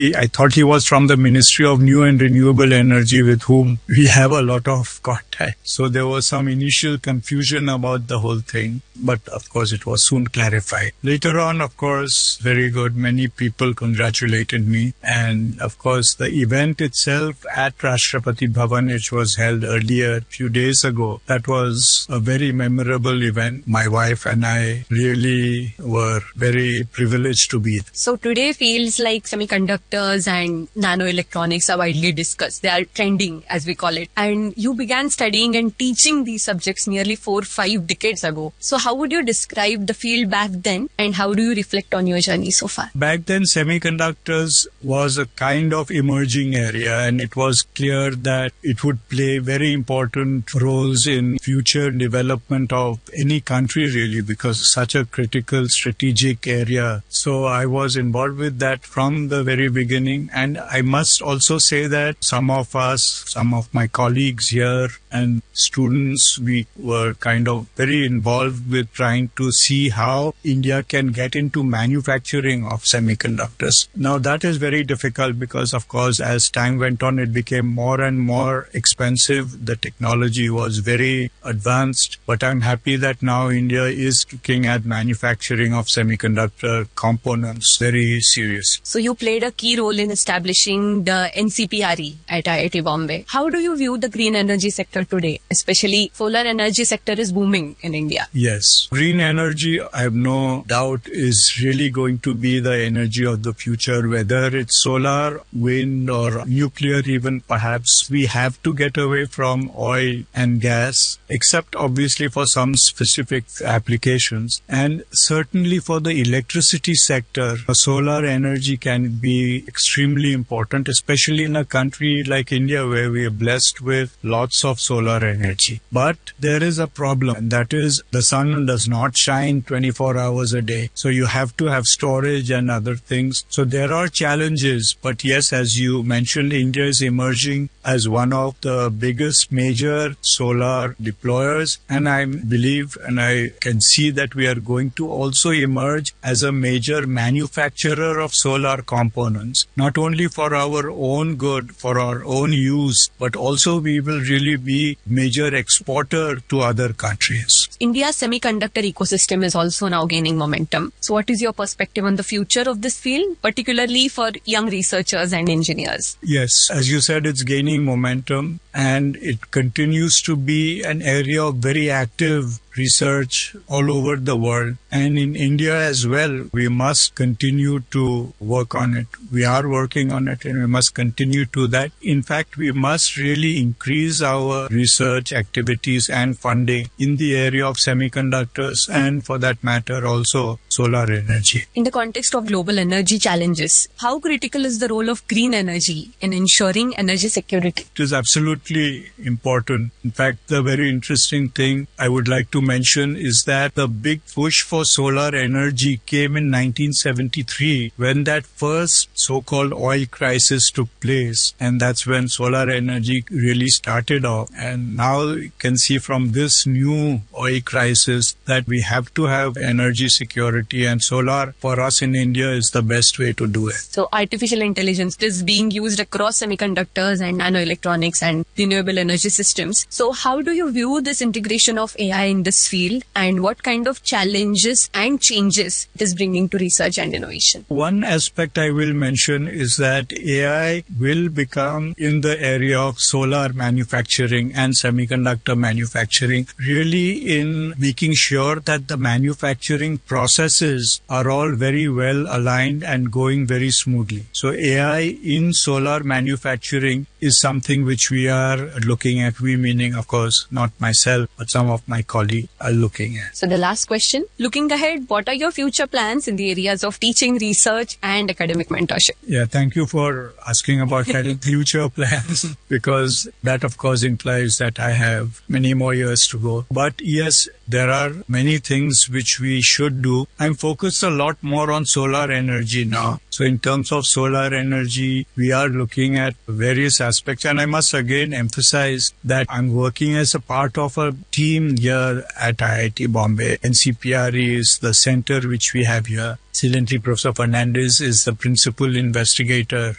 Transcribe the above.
I thought he was from the Ministry of New and Renewable Energy, with whom we have a lot of contact. So there was some initial confusion about the whole thing, but of course it was soon clarified. Later on, of course, very good. Many people congratulated me. And of course, the event itself at Rashtrapati Bhavan, which was held earlier, a few days ago, that was a very memorable event. My wife and I really were very privileged to be there. So today feels like semiconductors and nanoelectronics are widely discussed. They are trending, as we call it. And you began studying and teaching these subjects nearly 4-5 decades ago. So how would you describe the field back then, and how do you reflect on your journey so far? Back then, semiconductors was a kind of emerging area, and it was clear that it would play very important roles in future development of any country, really, because it's such a critical strategic area. So I was involved with that from the very beginning. And I must also say that some of my colleagues here and students, we were kind of very involved with trying to see how India can get into manufacturing of semiconductors. Now that is very difficult because, of course, as time went on, it became more and more expensive. The technology was very advanced, but I'm happy that now India is looking at manufacturing of semiconductor components very serious. So you played a key role in establishing the NCPRE at IIT Bombay. How do you view the green energy sector today? Especially solar energy sector is booming in India. Yes. Green energy, I have no doubt, is really going to be the energy of the future, whether it's solar, wind or nuclear even perhaps. We have to get away from oil and gas, except obviously for some specific applications. And certainly for the electricity sector, solar energy can be extremely important, especially in a country like India where we are blessed with lots of solar energy. But there is a problem, and that is the sun does not shine 24 hours a day. So you have to have storage and other things. So there are challenges. But yes, as you mentioned, India is emerging as one of the biggest major solar deployers. And I believe and I can see that we are going to also emerge as a major manufacturer of solar components, not only for our own good, for our own use, but also we will really be major exporter to other countries. India's semiconductor ecosystem is also now gaining momentum. So what is your perspective on the future of this field, particularly for young researchers and engineers? Yes, as you said, it's gaining momentum and it continues to be an area of very active research all over the world. And in India as well, we must continue to work on it. We are working on it and we must continue to that. In fact, we must really increase our research activities and funding in the area of semiconductors and, for that matter, also solar energy. In the context of global energy challenges, how critical is the role of green energy in ensuring energy security? It is absolutely important. In fact, the very interesting thing I would like to mention is that the big push for solar energy came in 1973 when that first so-called oil crisis took place, and that's when solar energy really started off. And now you can see from this new oil crisis that we have to have energy security, and solar for us in India is the best way to do it. So artificial intelligence is being used across semiconductors and nanoelectronics and renewable energy systems. So how do you view this integration of AI in this field, and what kind of challenges and changes it is bringing to research and innovation? One aspect I will mention is that AI will become, in the area of solar manufacturing and semiconductor manufacturing, really in making sure that the manufacturing processes are all very well aligned and going very smoothly. So AI in solar manufacturing is something which we are looking at. We meaning, of course, not myself, but some of my colleagues are looking at. So the last question, looking ahead, what are your future plans in the areas of teaching, research and academic mentorship? Yeah, thank you for asking about future plans, because that of course implies that I have many more years to go. But yes, there are many things which we should do. I'm focused a lot more on solar energy now. So in terms of solar energy, we are looking at various aspects. And I must again emphasize that I'm working as a part of a team here at IIT Bombay. NCPRE is the center which we have here. Silently, Professor Fernandez is the principal investigator